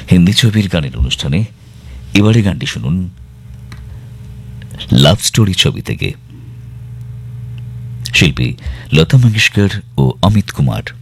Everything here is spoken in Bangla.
হিন্দি ছবির গানের অনুষ্ঠানে এবারে গানটি শুনুন লাভ স্টোরি ছবি থেকে। শিল্পী লতা মঙ্গেশকর ও অমিত কুমার।